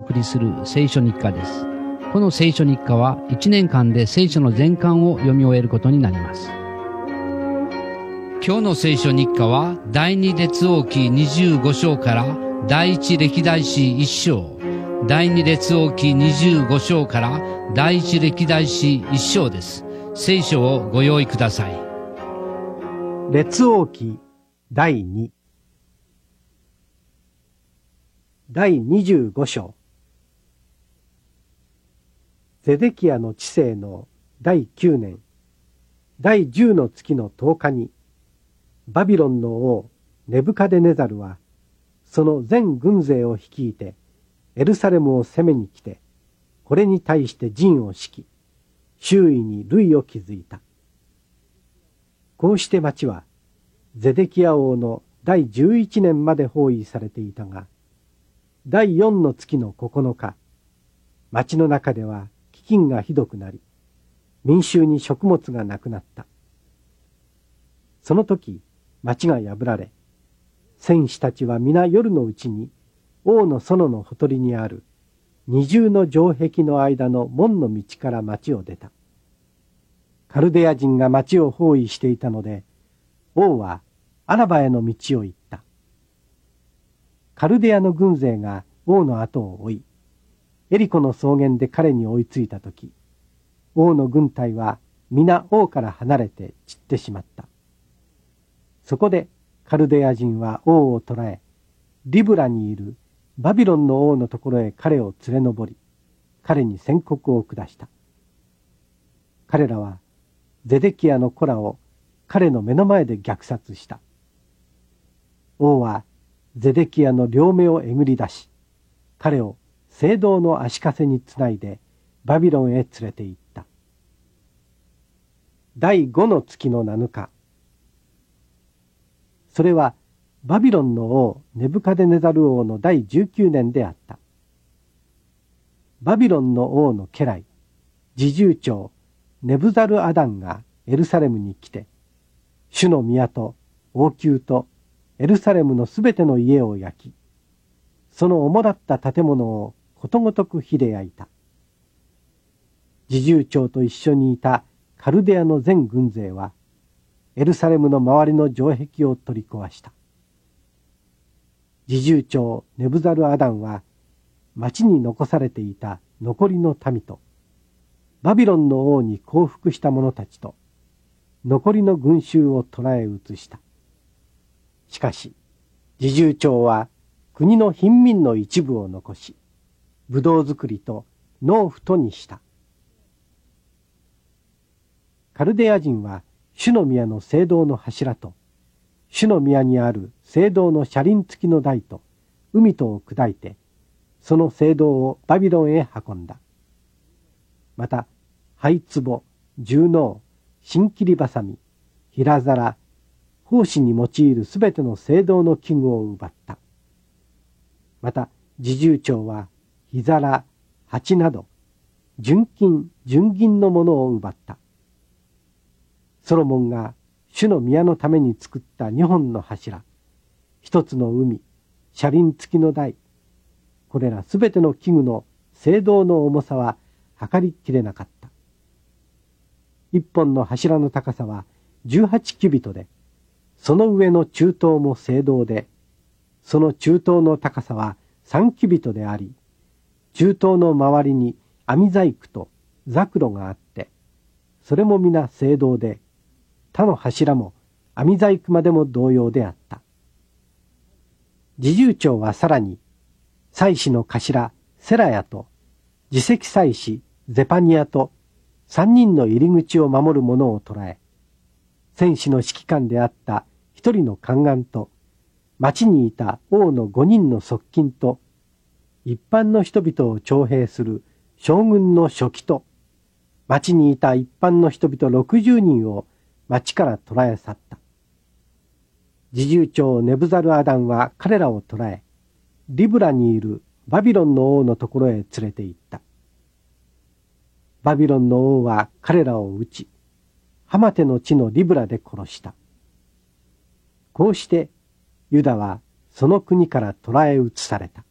送りする聖書日課です。この聖書日課は1年間で聖書の全巻を読み終えることになります。今日の聖書日課は第二列王記25章から第一歴代史1章、第二列王記25章から第一歴代史1章です。聖書をご用意ください。 列王記第2第25章。ゼデキヤの治世の第9年第10の月の10日に、バビロンの王ネブカデネザルはその全軍勢を率いてエルサレムを攻めに来て、これに対して陣を敷き、周囲に塁を築いた。こうして町はゼデキヤ王の第11年まで包囲されていたが、第4の月の9日、町の中では飢饉がひどくなり、民衆に食物がなくなった。その時、町が破られ、戦士たちは皆夜のうちに王の園のほとりにある二重の城壁の間の門の道から町を出た。カルデア人が町を包囲していたので、王はアラバへの道を行った。カルデアの軍勢が王の後を追い、エリコの草原で彼に追いついたとき、王の軍隊は皆王から離れて散ってしまった。そこでカルデア人は王を捕らえ、リブラにいるバビロンの王のところへ彼を連れ上り、彼に宣告を下した。彼らはゼデキヤの子らを彼の目の前で虐殺した。王はゼデキヤの両目をえぐり出し、彼を聖堂の足かせにつないでバビロンへ連れて行った。第5の月の7日。それはバビロンの王ネブカデネザル王の第19年であった。バビロンの王の家来、侍従長ネブザルアダンがエルサレムに来て、主の宮と王宮とエルサレムのすべての家を焼き、その主だった建物をことごとく火で焼いた。侍従長と一緒にいたカルデアの全軍勢は、エルサレムの周りの城壁を取り壊した。侍従長ネブザルアダンは、町に残されていた残りの民と、バビロンの王に降伏した者たちと、残りの群衆を捕らえ移した。しかし、侍従長は国の貧民の一部を残し、ぶどう作りと農夫とにした。カルデア人は主の宮の聖堂の柱と、主の宮にある聖堂の車輪付きの台と海とを砕いて、その聖堂をバビロンへ運んだ。また、灰壺、重農、新切りばさみ、平皿、奉仕に用いるすべての聖堂の器具を奪った。また、侍従長は、火皿、鉢など、純金、純銀のものを奪った。ソロモンが主の宮のために作った2本の柱、一つの海、車輪付きの台、これらすべての器具の聖堂の重さは測りきれなかった。一本の柱の高さは18キュビトで、その上の中東も聖堂で、その中東の高さは3キュビトであり、中東の周りに網細工とザクロがあって、それも皆聖堂で、他の柱も網細工までも同様であった。侍従長はさらに、祭司の頭セラヤと、次席祭司ゼパニアと、3人の入り口を守る者を捕らえ、戦士の指揮官であった一人の宦官と、町にいた王の5人の側近と、一般の人々を徴兵する将軍の書記と、町にいた一般の人々60人を町から捕らえ去った。侍従長ネブザルアダンは彼らを捕らえ、リブラにいるバビロンの王のところへ連れて行った。バビロンの王は彼らを撃ち、ハマテの地のリブラで殺した。こうしてユダはその国から捕らえ移された。